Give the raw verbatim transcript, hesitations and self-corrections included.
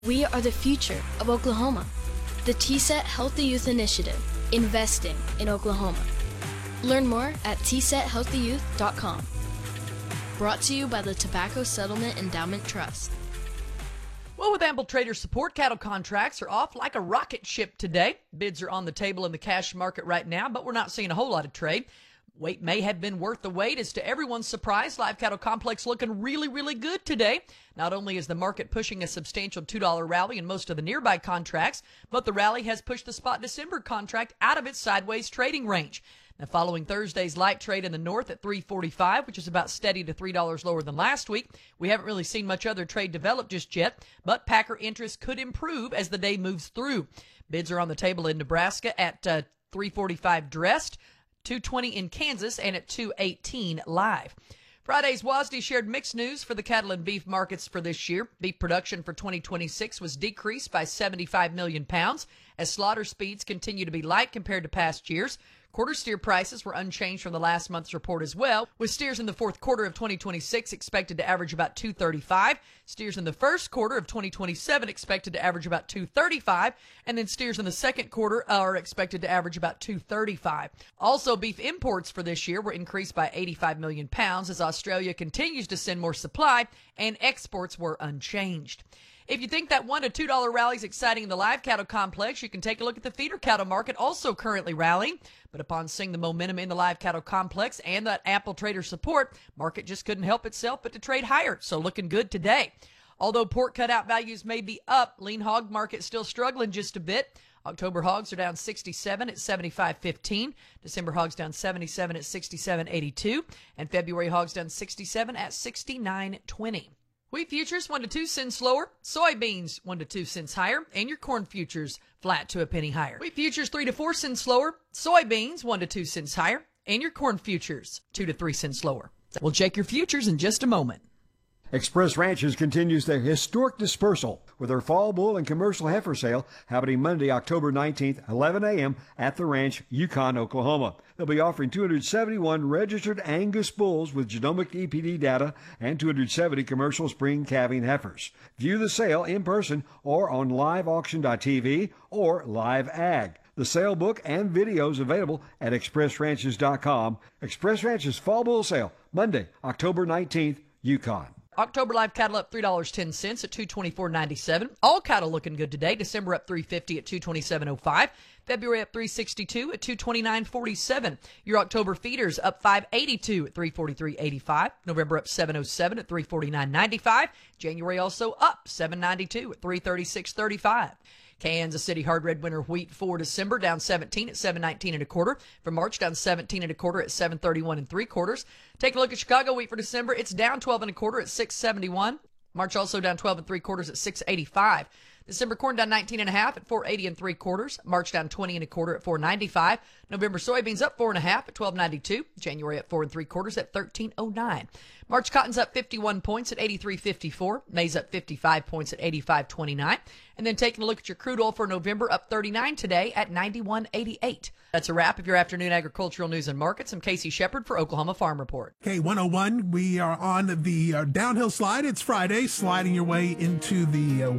We are the future of Oklahoma. The T S E T Healthy Youth Initiative, investing in Oklahoma. Learn more at T set healthy youth dot com. Brought to you by the Tobacco Settlement Endowment Trust. Well, with ample trader support, cattle contracts are off like a rocket ship today. Bids are on the table in the cash market right now, but we're not seeing a whole lot of trade. Wait may have been worth the wait. As to everyone's surprise, live cattle complex looking really, really good today. Not only is the market pushing a substantial two dollar rally in most of the nearby contracts, but the rally has pushed the spot December contract out of its sideways trading range. Now, following Thursday's light trade in the north at three forty-five, which is about steady to three dollars lower than last week, we haven't really seen much other trade develop just yet, but packer interest could improve as the day moves through. Bids are on the table in Nebraska at uh, three forty-five dressed, two twenty in Kansas, and at two eighteen live. Friday's W A S D shared mixed news for the cattle and beef markets for this year. Beef production for twenty twenty-six was decreased by seventy-five million pounds as slaughter speeds continue to be light compared to past years. Quarter steer prices were unchanged from the last month's report as well, with steers in the fourth quarter of twenty twenty-six expected to average about two thirty-five, steers in the first quarter of twenty twenty-seven expected to average about two thirty-five, and then steers in the second quarter are expected to average about two thirty-five. Also, beef imports for this year were increased by eighty-five million pounds as Australia continues to send more supply, and exports were unchanged. If you think that one to two dollar rally is exciting in the live cattle complex, you can take a look at the feeder cattle market, also currently rallying. But upon seeing the momentum in the live cattle complex and that ample trader support, market just couldn't help itself but to trade higher. So looking good today. Although pork cutout values may be up, lean hog market still struggling just a bit. October hogs are down sixty-seven at seventy-five fifteen. December hogs down seventy-seven at sixty-seven eighty-two. And February hogs down sixty-seven at sixty-nine twenty. Wheat futures one to two cents lower, soybeans one to two cents higher, and your corn futures flat to a penny higher. Wheat futures three to four cents lower, soybeans one to two cents higher, and your corn futures two to three cents lower. We'll check your futures in just a moment. Express Ranches continues their historic dispersal with their fall bull and commercial heifer sale happening Monday, October nineteenth, eleven a.m. at the ranch, Yukon, Oklahoma. They'll be offering two hundred seventy-one registered Angus bulls with genomic E P D data and two hundred seventy commercial spring calving heifers. View the sale in person or on live auction dot t v or Live Ag. The sale book and videos available at express ranches dot com. Express Ranches Fall Bull Sale, Monday, October nineteenth, Yukon. October live cattle up three dollars and ten cents at two twenty-four ninety-seven. All cattle looking good today. December up three fifty at two twenty-seven oh five. February up three sixty-two at two twenty-nine forty-seven. Your October feeders up five eighty-two at three forty-three eighty-five. November up seven oh seven at three forty-nine ninety-five. January also up seven ninety-two at three thirty-six thirty-five. Kansas City hard red winter wheat for December down seventeen at seven nineteen and a quarter. For March down seventeen and a quarter at seven thirty-one and three quarters. Take a look at Chicago wheat for December. It's down twelve and a quarter at six seventy-one. March also down twelve and three quarters at six eighty-five. December corn down nineteen and a half at four eighty and three quarters. March down twenty and a quarter at four ninety-five. November soybeans up four and a half at twelve ninety-two. January up four and three quarters at thirteen oh nine. March cotton's up fifty-one points at eighty-three fifty-four. May's up fifty-five points at eighty-five twenty-nine. And then taking a look at your crude oil for November, up thirty-nine today at ninety-one eighty-eight. That's a wrap of your afternoon agricultural news and markets. I'm Casey Shepard for Oklahoma Farm Report. K one oh one, we are on the uh, downhill slide. It's Friday, sliding your way into the uh,